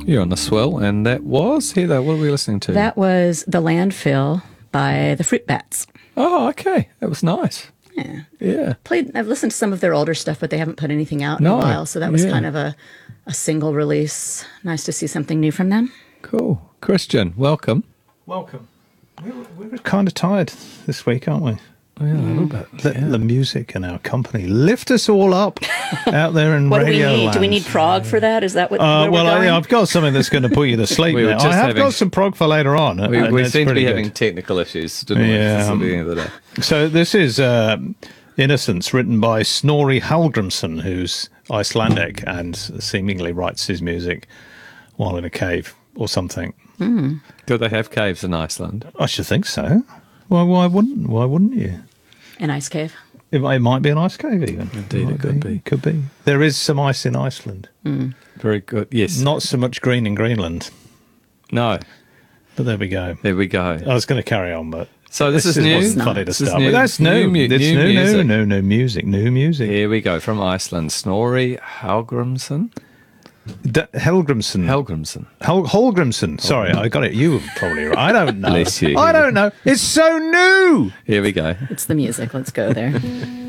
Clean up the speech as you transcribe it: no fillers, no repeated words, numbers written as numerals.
You're on the swell, and that was, Heather, what were we listening to? That was The Landfill by the Fruit Bats. Oh, okay. That was nice. Yeah. I've listened to some of their older stuff, but they haven't put anything out in a while, so that was kind of a single release. Nice to see something new from them. Cool. Christian, welcome. Welcome. We're kind of tired this week, aren't we? Yeah, a little bit. Let the music and our company lift us all up out there in What radio do we need? land. Do we need prog for that? Is that what where we're going? I've got something that's going to put you to sleep We were now. just I have having- got some prog for later on. We and seem to be pretty having good. technical issues, didn't we? Yeah. This is the end of the day. So this is Innocence, written by Snorri Hallgrimsson, who's Icelandic and seemingly writes his music while in a cave or something. Do they have caves in Iceland? I should think so. Well, why wouldn't you? An ice cave. It might be an ice cave even. Indeed, it could be. Could be. There is some ice in Iceland. Very good. Yes. Not so much green in Greenland, No. but there we go. There we go. I was going to carry on, but So this is new? wasn't funny to This is start new. with. That's new. New It's music. New music. Here we go. From Iceland, Snorri Hallgrimsson. Helgrimsson. Holgrimsson. Sorry, I got it. You were probably right. I don't know. Bless you. I don't know. It's so new. Here we go. It's the music. Let's go there.